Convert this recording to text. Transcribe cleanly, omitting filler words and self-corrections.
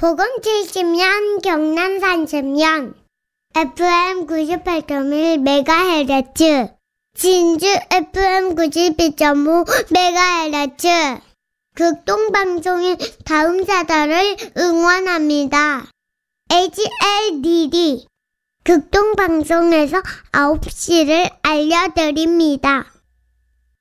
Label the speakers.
Speaker 1: 보건 70년, 경남 30년, FM 98.1MHz, 진주 FM 92.5MHz, 극동방송인 다음 사달을 응원합니다. HLDD, 극동방송에서 9시를 알려드립니다.